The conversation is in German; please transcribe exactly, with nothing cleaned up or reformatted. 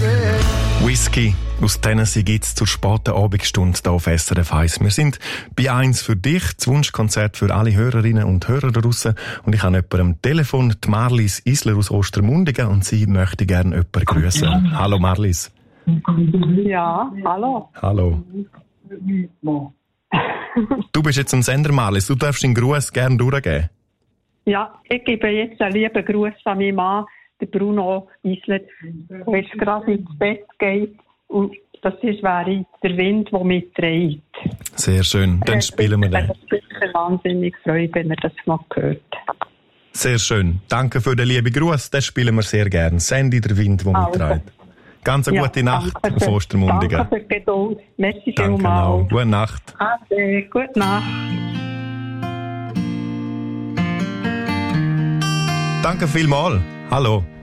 Whisky aus Tennessee gibt's zur späten Abendstunde hier auf S R F eins. Wir sind bei eins für dich, das Wunschkonzert für alle Hörerinnen und Hörer da draussen. Und ich habe jemanden am Telefon, die Marlies Isler aus Ostermundigen, und sie möchte gerne jemanden grüßen. Hallo Marlies. Ja, hallo. Hallo. Du bist jetzt am Sender, Marlies. Du darfst den Gruß gerne durchgeben. Ja, ich gebe jetzt einen lieben Gruß an meinen Mann, der Bruno Isler, der jetzt gerade ins Bett geht. Und das ist, wäre der Wind, der mitträgt. Sehr schön, dann spielen wir den. Ich bin wahnsinnig freut, wenn er das mal hört. Sehr schön, danke für den lieben Gruß, den spielen wir sehr gerne. Sandy, der Wind, der Also. mitträgt. Ganz eine Ja, gute Nacht danke auf für- Ostermundigen. Danke für die Geduld. Merci Danke vielmals. auch. Gute Nacht. Ade, gute Nacht. Danke vielmals. Hallo.